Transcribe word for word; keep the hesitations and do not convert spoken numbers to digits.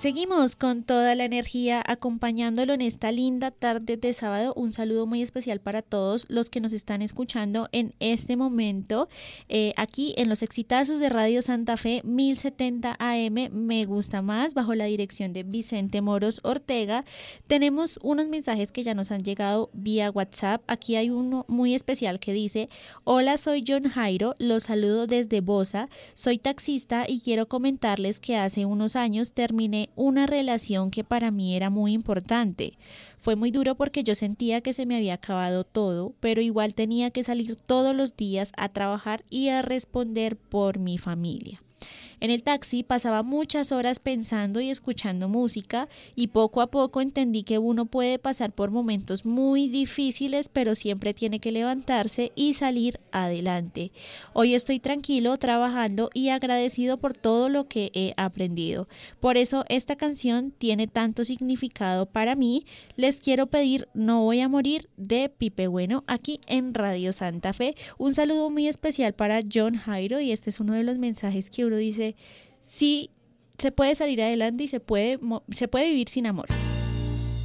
Seguimos con toda la energía acompañándolo en esta linda tarde de sábado. Un saludo muy especial para todos los que nos están escuchando en este momento eh, aquí en los exitazos de Radio Santa Fe mil setenta A M. Me gusta más, bajo la dirección de Vicente Moros Ortega. Tenemos unos mensajes que ya nos han llegado vía WhatsApp. Aquí hay uno muy especial que dice: hola, soy John Jairo, los saludo desde Bosa, soy taxista y quiero comentarles que hace unos años terminé una relación que para mí era muy importante. Fue muy duro porque yo sentía que se me había acabado todo, pero igual tenía que salir todos los días a trabajar y a responder por mi familia. En el taxi pasaba muchas horas pensando y escuchando música y poco a poco entendí que uno puede pasar por momentos muy difíciles, pero siempre tiene que levantarse y salir adelante. Hoy estoy tranquilo trabajando y agradecido por todo lo que he aprendido. Por eso esta canción tiene tanto significado para mí. Les quiero pedir No voy a morir de Pipe Bueno aquí en Radio Santa Fe. Un saludo muy especial para John Jairo, y este es uno de los mensajes que uno dice: sí, se puede salir adelante y se puede, se puede vivir sin amor.